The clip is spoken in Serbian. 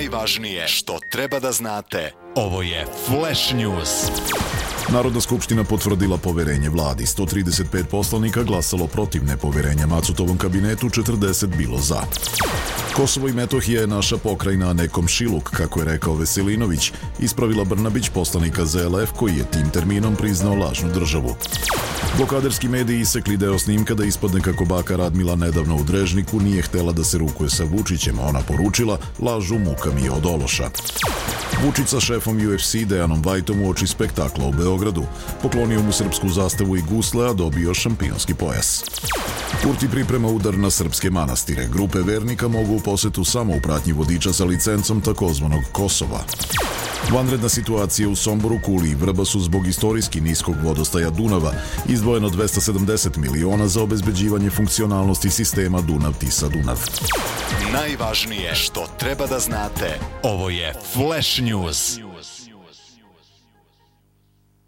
Najvažnije što treba da znate. Ovo je Flash News. Narodna skupština potvrdila poverenje vladi. 135 poslanika glasalo protiv nepoverenja Macutovom kabinetu, 40 bilo za. Kosovo i Metohija je naša pokrajina, a ne komšiluk, kako je rekao Veselinović, ispravila Brnabić, poslanika ZLF, koji je tim terminom priznao lažnu državu. Blokaderski mediji isekli deo snimka da ispadne kako baka Radmila nedavno u Drežniku nije htela da se rukuje sa Vučićem, a ona poručila: lažu, muka mi je od ološa. Vučić sa šefom UFC Dejanom Vajtom uoči spektakla u Beogradu. Poklonio mu srpsku zastavu i gusle, a dobio šampionski pojas. Kurti priprema udar na srpske manastire. Grupe vernika mogu u posetu samo u pratnji vodiča sa licencom takozvanog Kosova. Vanredna situacija u Somboru, Kuli i Vrbasu zbog istorijski niskog vodostaja Dunava. Izdvojeno 270 miliona za obezbeđivanje funkcionalnosti sistema Dunav-Tisa-Dunav. Najvažnije što treba da znate. Ovo je Flash News.